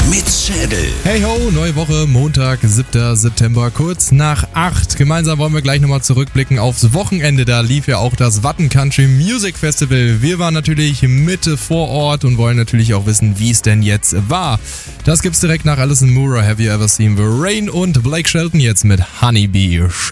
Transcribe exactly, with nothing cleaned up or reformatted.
mit Schädel. Hey ho, neue Woche, Montag, siebter September, kurz nach acht. Gemeinsam wollen wir gleich nochmal zurückblicken aufs Wochenende. Da lief ja auch das Watten Country Music Festival. Wir waren natürlich mit vor Ort und wollen natürlich auch wissen, wie es denn jetzt war. Das gibt's direkt nach Alison Moore, Have You Ever Seen the Rain, und Blake Shelton jetzt mit Honeybee.